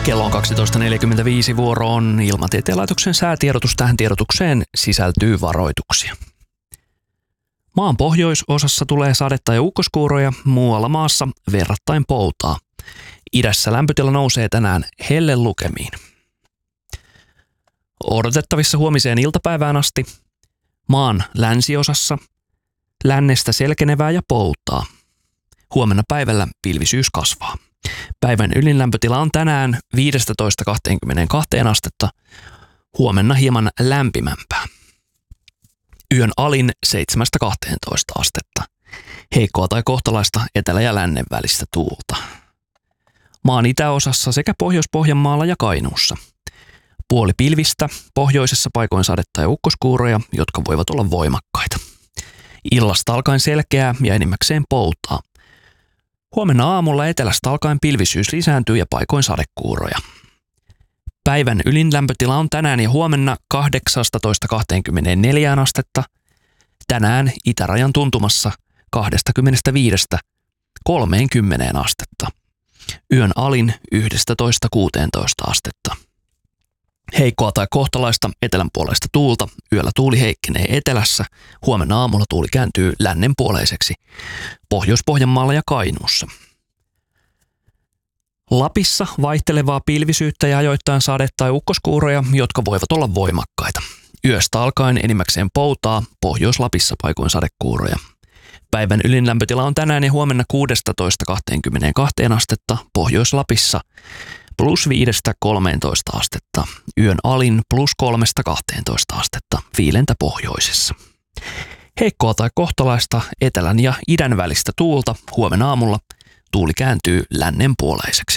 Kello on 12.45, vuoro on Ilmatieteen laitoksen säätiedotus. Tähän tiedotukseen sisältyy varoituksia. Maan pohjoisosassa tulee sadetta ja ukkoskuuroja, muualla maassa verrattain poutaa. Idässä lämpötila nousee tänään hellelukemiin. Odotettavissa huomiseen iltapäivään asti maan länsiosassa lännestä selkenevää ja poutaa. Huomenna päivällä pilvisyys kasvaa. Päivän ylin lämpötila on tänään 15-22 astetta, huomenna hieman lämpimämpää. Yön alin 7-12 astetta. Heikkoa tai kohtalaista etelä- ja lännen välistä tuulta. Maan itäosassa sekä Pohjois-Pohjanmaalla ja Kainuussa. Puoli pilvistä, pohjoisessa paikoin sadetta ja ukkoskuuroja, jotka voivat olla voimakkaita. Illasta alkaen selkeää ja enimmäkseen poutaa. Huomenna aamulla etelästä alkaen pilvisyys lisääntyy ja paikoin sadekuuroja. Päivän ylin lämpötila on tänään ja huomenna 18-24 astetta. Tänään itärajan tuntumassa 25-30 astetta. Yön alin 11-16 astetta. Heikkoa tai kohtalaista etelänpuoleista tuulta. Yöllä tuuli heikkenee etelässä. Huomenna aamulla tuuli kääntyy lännenpuoleiseksi. Pohjois-Pohjanmaalla ja Kainuussa. Lapissa vaihtelevaa pilvisyyttä ja ajoittain sade- tai ukkoskuuroja, jotka voivat olla voimakkaita. Yöstä alkaen enimmäkseen poutaa, Pohjois-Lapissa paikoin sadekuuroja. Päivän ylin lämpötila on tänään ja huomenna 16-22 astetta, Pohjois-Lapissa +5-13 astetta. Yön alin +3-12 astetta, viilentä pohjoisessa. Heikkoa tai kohtalaista etelän ja idän välistä tuulta. Huomenna aamulla tuuli kääntyy lännenpuoleiseksi.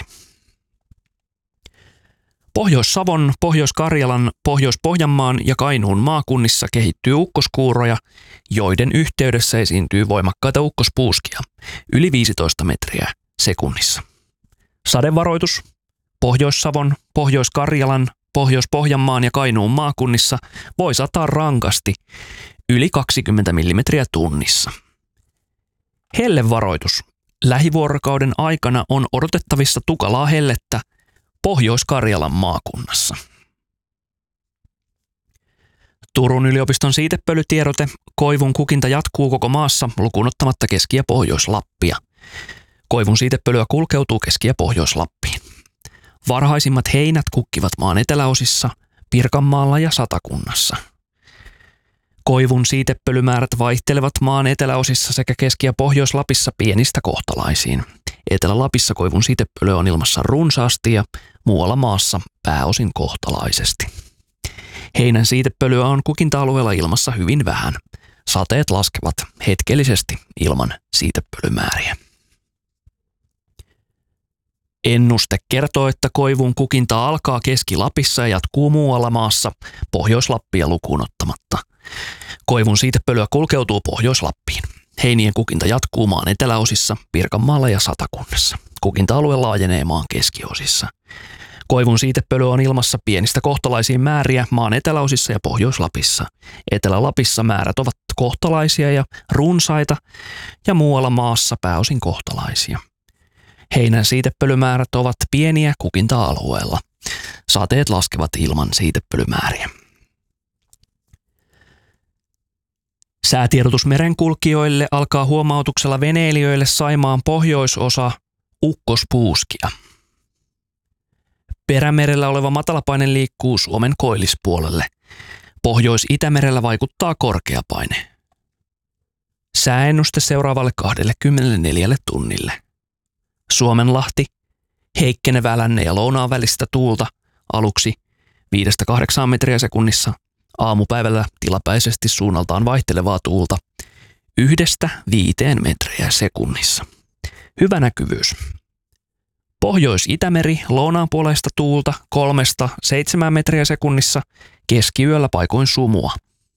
Pohjois-Savon, Pohjois-Karjalan, Pohjois-Pohjanmaan ja Kainuun maakunnissa kehittyy ukkoskuuroja, joiden yhteydessä esiintyy voimakkaita ukkospuuskia, yli 15 metriä sekunnissa. Sadevaroitus Pohjois-Savon, Pohjois-Karjalan, Pohjois-Pohjanmaan ja Kainuun maakunnissa voi sataa rankasti yli 20 millimetriä tunnissa. Hellevaroitus. Lähivuorokauden aikana on odotettavissa tukalaa hellettä Pohjois-Karjalan maakunnassa. Turun yliopiston siitepölytiedote. Koivun kukinta jatkuu koko maassa lukuun ottamatta Keski- ja Pohjois-Lappia. Koivun siitepölyä kulkeutuu Keski- ja Pohjois-Lappiin. Varhaisimmat heinät kukkivat maan eteläosissa, Pirkanmaalla ja Satakunnassa. Koivun siitepölymäärät vaihtelevat maan eteläosissa sekä Keski- ja Pohjois-Lapissa pienistä kohtalaisiin. Etelä-Lapissa koivun siitepöly on ilmassa runsaasti ja muualla maassa pääosin kohtalaisesti. Heinän siitepölyä on kukinta-alueella ilmassa hyvin vähän. Sateet laskevat hetkellisesti ilman siitepölymääriä. Ennuste kertoo, että koivun kukinta alkaa Keski-Lapissa ja jatkuu muualla maassa, Pohjois-Lappia lukuun ottamatta. Koivun siitepölyä kulkeutuu Pohjois-Lappiin. Heinien kukinta jatkuu maan eteläosissa, Pirkanmaalla ja Satakunnassa. Kukinta-alue laajenee maan keskiosissa. Koivun siitepöly on ilmassa pienistä kohtalaisiin määriä maan eteläosissa ja Pohjois-Lapissa. Etelä-Lapissa määrät ovat kohtalaisia ja runsaita ja muualla maassa pääosin kohtalaisia. Heinän siitepölymäärät ovat pieniä kukinta-alueella. Sateet laskevat ilman siitepölymääriä. Säätiedotus merenkulkijoille alkaa huomautuksella veneilijöille Saimaan pohjoisosa ukkospuuskia. Perämerellä oleva matalapaine liikkuu Suomen koillispuolelle. Pohjois-Itämerellä vaikuttaa korkeapaine. Sääennuste seuraavalle 24 tunnille. Suomenlahti, heikkenevää lännen ja lounaan välistä tuulta, aluksi 5-8 metriä sekunnissa, aamupäivällä tilapäisesti suunnaltaan vaihtelevaa tuulta 1-5 metriä sekunnissa. Hyvä näkyvyys. Pohjois-Itämeri, lounaanpuoleista tuulta 3-7 metriä sekunnissa, keskiyöllä paikoin sumua.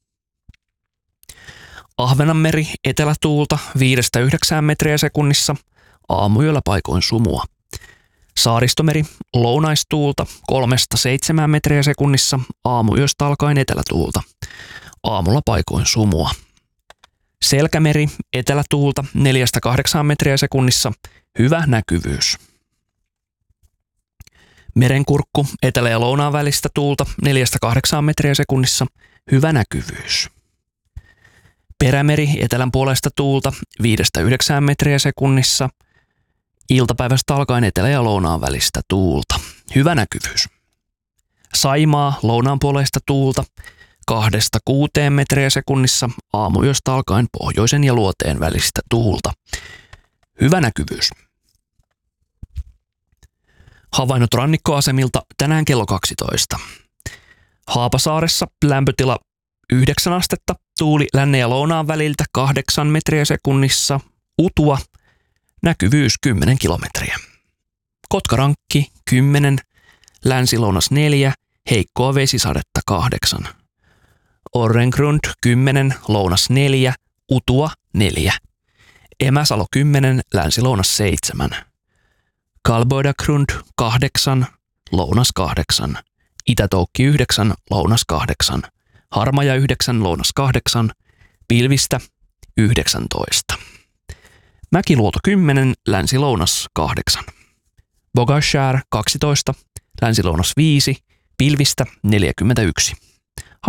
Ahvenanmeri, etelätuulta 5-9 metriä sekunnissa, aamuyöllä paikoin sumua. Saaristomeri, lounaistuulta 3-7 metriä sekunnissa, aamuyöstä alkaen etelätuulta. Aamulla paikoin sumua. Selkämeri, etelätuulta 4-8 metriä sekunnissa, hyvä näkyvyys. Merenkurkku etelä- ja lounaan välistä tuulta 4-8 metriä sekunnissa, hyvä näkyvyys. Perämeri etelän puolesta tuulta 5-9 metriä sekunnissa, iltapäivästä alkaen etelä- ja lounaan välistä tuulta, hyvä näkyvyys. Saimaa lounaan puolesta tuulta 2-6 metriä sekunnissa, aamuyöstä alkaen pohjoisen ja luoteen välistä tuulta, hyvä näkyvyys. Havainnot rannikkoasemilta tänään kello 12. Haapasaaressa lämpötila 9 astetta, tuuli lännen ja lounaan väliltä 8 metriä sekunnissa, utua, näkyvyys 10 kilometriä. Kotkarankki 10, länsi-lounas 4, heikkoa vesisadetta 8. Orrengrund 10, lounas 4, utua 4. Emäsalo 10, länsi-lounas 7. Kalboidagrund 8, lounas 8. Itätoukki 9, lounas 8. Harmaja 9, lounas 8. Pilvistä 19. Mäkiluoto 10, länsi-lounas 8. Bogashär 12, länsi-lounas 5. Pilvistä 41.